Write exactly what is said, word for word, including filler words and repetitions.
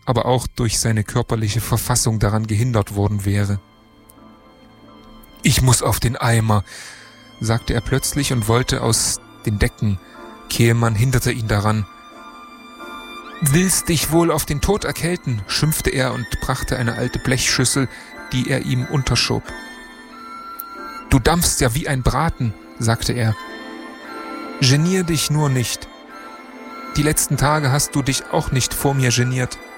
aber auch durch seine körperliche Verfassung daran gehindert worden wäre. »Ich muss auf den Eimer«, sagte er plötzlich und wollte aus den Decken. Kehlmann hinderte ihn daran. »Willst dich wohl auf den Tod erkälten«, schimpfte er und brachte eine alte Blechschüssel, die er ihm unterschob. »Du dampfst ja wie ein Braten«, sagte er. »Genier dich nur nicht. Die letzten Tage hast du dich auch nicht vor mir geniert.«